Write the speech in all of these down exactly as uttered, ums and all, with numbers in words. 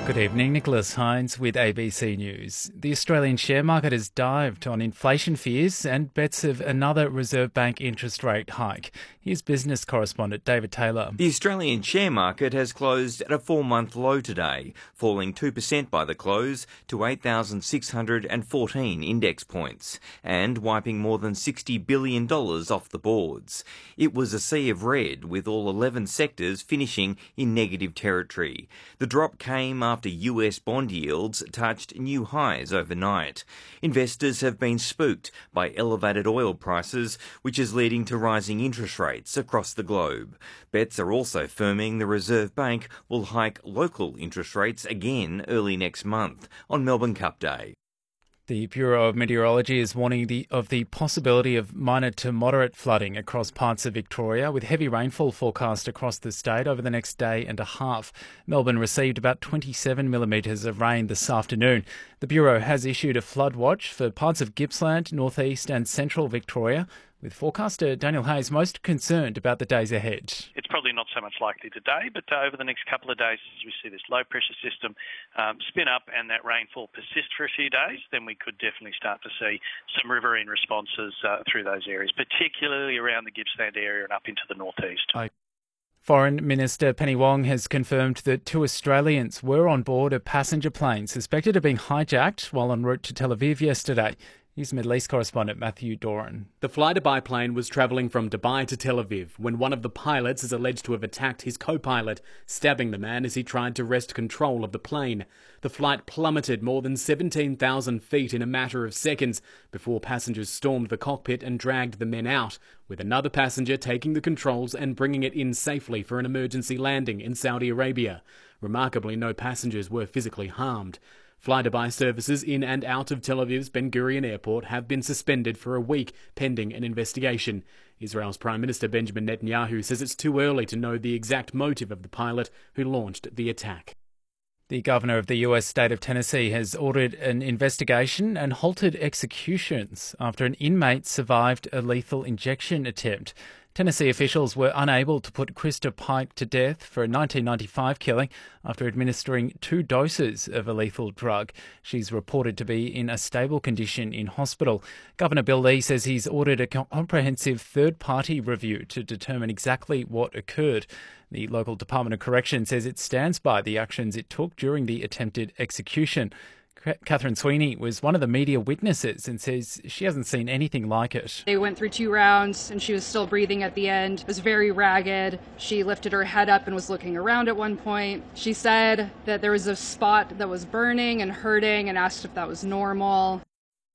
Good evening, Nicholas Hines with A B C News. The Australian share market has dived on inflation fears and bets of another Reserve Bank interest rate hike. Here's business correspondent David Taylor. The Australian share market has closed at a four-month low today, falling two percent by the close to eight thousand six hundred fourteen index points and wiping more than sixty billion dollars off the boards. It was a sea of red, with all eleven sectors finishing in negative territory. The drop came after after U S bond yields touched new highs overnight. Investors have been spooked by elevated oil prices, which is leading to rising interest rates across the globe. Bets are also firming the Reserve Bank will hike local interest rates again early next month on Melbourne Cup Day. The Bureau of Meteorology is warning the, of the possibility of minor to moderate flooding across parts of Victoria, with heavy rainfall forecast across the state over the next day and a half. Melbourne received about twenty-seven millimetres of rain this afternoon. The Bureau has issued a flood watch for parts of Gippsland, northeast and central Victoria, with forecaster Daniel Hayes most concerned about the days ahead. It's probably not so much likely today, but uh, over the next couple of days, as we see this low pressure system um, spin up and that rainfall persist for a few days, then we could definitely start to see some riverine responses uh, through those areas, particularly around the Gippsland area and up into the northeast. I- Foreign Minister Penny Wong has confirmed that two Australians were on board a passenger plane suspected of being hijacked while en route to Tel Aviv yesterday. Here's Middle East correspondent Matthew Doran. The fly-to-by plane was travelling from Dubai to Tel Aviv when one of the pilots is alleged to have attacked his co-pilot, stabbing the man as he tried to wrest control of the plane. The flight plummeted more than seventeen thousand feet in a matter of seconds before passengers stormed the cockpit and dragged the men out, with another passenger taking the controls and bringing it in safely for an emergency landing in Saudi Arabia. Remarkably, no passengers were physically harmed. Fly-to-by services in and out of Tel Aviv's Ben Gurion Airport have been suspended for a week, pending an investigation. Israel's Prime Minister Benjamin Netanyahu says it's too early to know the exact motive of the pilot who launched the attack. The governor of the U S state of Tennessee has ordered an investigation and halted executions after an inmate survived a lethal injection attempt. Tennessee officials were unable to put Krista Pike to death for a nineteen ninety-five killing after administering two doses of a lethal drug. She's reported to be in a stable condition in hospital. Governor Bill Lee says he's ordered a comprehensive third-party review to determine exactly what occurred. The local Department of Correction says it stands by the actions it took during the attempted execution. Catherine Sweeney was one of the media witnesses and says she hasn't seen anything like it. They went through two rounds and she was still breathing at the end. It was very ragged. She lifted her head up and was looking around at one point. She said that there was a spot that was burning and hurting and asked if that was normal.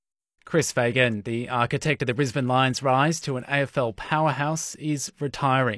Chris Fagan, the architect of the Brisbane Lions' rise to an A F L powerhouse, is retiring.